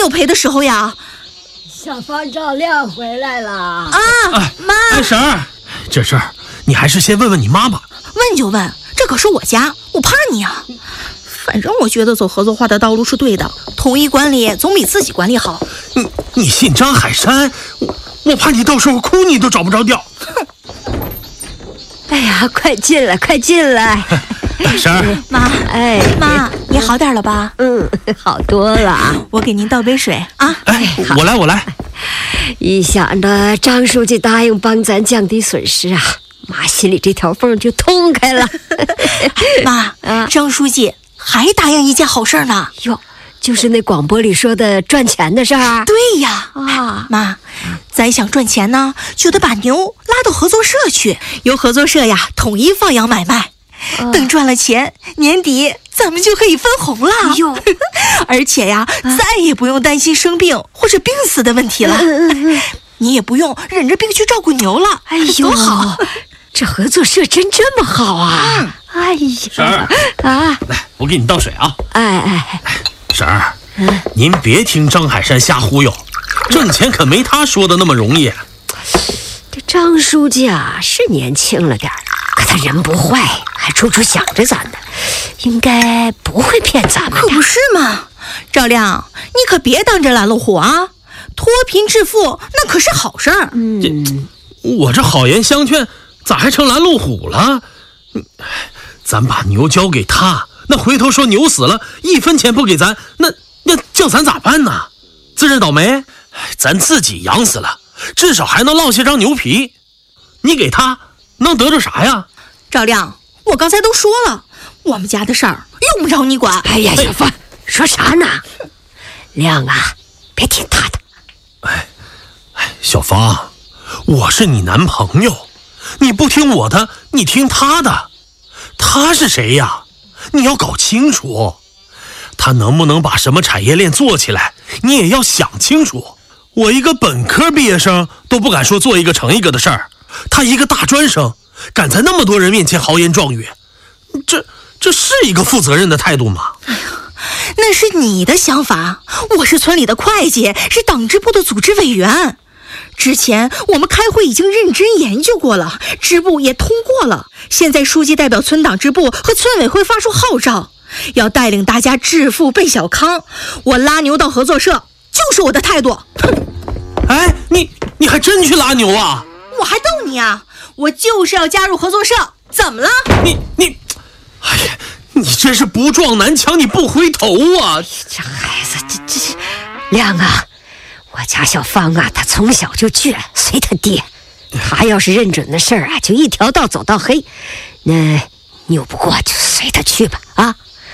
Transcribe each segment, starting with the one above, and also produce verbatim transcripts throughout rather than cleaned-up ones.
有赔的时候呀。 小芳照亮回来了啊！ 哎， 妈， 哎，婶儿，这事儿你还是先问问你妈妈。 问就问，这可是我家，我怕你啊。反正我觉得走合作化的道路是对的，统一管理总比自己管理好。 你你信张海山，我我怕你到时候哭你都找不着调。 哼！ 哎呀，快进来，快进来！ 婶儿， 妈， 哎， 妈，你好点了吧？ 嗯，好多了。 我给您倒杯水啊。 哎，我来，我来。 一想着张书记答应帮咱降低损失啊，妈心里这条缝就通开了。 妈， 啊， 张书记还答应一件好事呢。 哟，就是那广播里说的赚钱的事儿。 对呀， 啊， 妈，咱想赚钱呢，就得把牛拉到合作社去，由合作社呀统一放养买卖。 啊， 等赚了钱，年底咱们就可以分红了。 哟， 而且呀，啊，再也不用担心生病或者病死的问题了。 嗯嗯嗯， 你也不用忍着病去照顾牛了。 哎呦， 多好！ 这合作社真这么好啊！嗯，哎婶呀， 儿啊， 来，我给你倒水啊。 哎哎， 婶儿， 嗯， 您别听张海山瞎忽悠，挣钱可没他说的那么容易。 这张书记啊，是年轻了点儿，可他人不坏，还处处想着咱呢，应该不会骗咱们的。 可不是嘛，赵亮，你可别当真拦路虎啊！脱贫致富那可是好事儿。 嗯， 我这好言相劝，咋还成拦路虎了？咱把牛交给他，那回头说牛死了，一分钱不给咱，那那叫咱咋办呢？自认倒霉？咱自己养死了，至少还能落下张牛皮。你给他能得着啥呀？ 赵亮，我刚才都说了，我们家的事儿用不着你管。 哎呀，小芳，说啥呢？亮啊，别听他的。 哎哎，小芳，我是你男朋友，你不听我的，你听他的。他是谁呀？你要搞清楚。他能不能把什么产业链做起来，你也要想清楚。我一个本科毕业生都不敢说做一个成一个的事儿，他一个大专生敢在那么多人面前豪言壮语，这这是一个负责任的态度吗？ 哎呀，那是你的想法，我是村里的会计，是党支部的组织委员。之前我们开会已经认真研究过了，支部也通过了。现在书记代表村党支部和村委会发出号召，要带领大家致富奔小康。我拉牛到合作社就是我的态度。 哎，你你还真去拉牛啊？ 我还逗你啊？我就是要加入合作社，怎么了？ 你你，哎呀，你真是不撞南墙你不回头啊！ 这孩子，这这是亮啊！我家小芳啊，她从小就倔，随她爹。她要是认准的事儿啊，就一条道走到黑。那拗不过就随她去吧啊！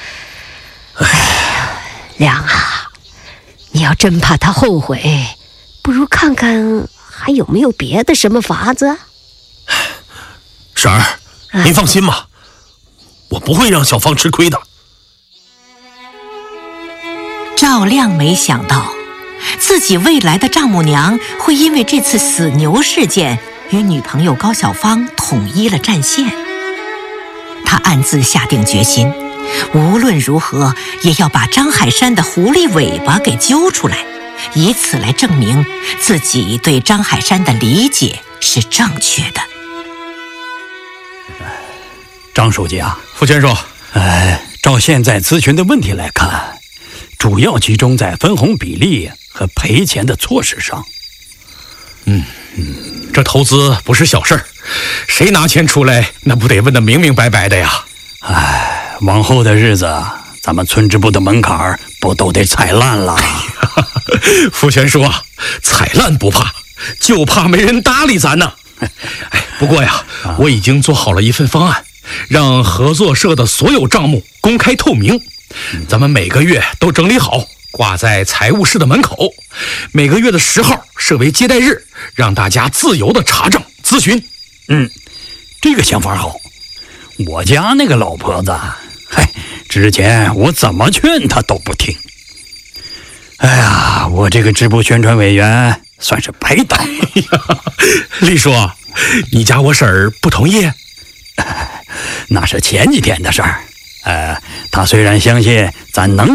哎，亮啊，你要真怕她后悔，不如看看还有没有别的什么法子。 婶儿，您放心吧，我不会让小芳吃亏的。 赵亮没想到自己未来的丈母娘会因为这次死牛事件与女朋友高小芳统一了战线。他暗自下定决心，无论如何也要把张海山的狐狸尾巴给揪出来，以此来证明自己对张海山的理解是正确的。 张书记啊， 傅全说， 呃，照现在咨询的问题来看，主要集中在分红比例和赔钱的措施上。 嗯嗯，这投资不是小事儿，谁拿钱出来，那不得问得明明白白的呀？ 哎，往后的日子，咱们村支部的门槛不都得踩烂了？ 傅全说，踩烂不怕，就怕没人搭理咱呢。哎，不过呀，啊、我已经做好了一份方案，让合作社的所有账目公开透明，嗯、咱们每个月都整理好，挂在财务室的门口，每个月的十号设为接待日，让大家自由的查证咨询。 嗯，这个想法好。我家那个老婆子，嗨，之前我怎么劝她都不听。哎呀，我这个支部宣传委员算是白当了。 李叔，你家我婶儿不同意？ 那是前几天的事儿。呃，她虽然相信咱能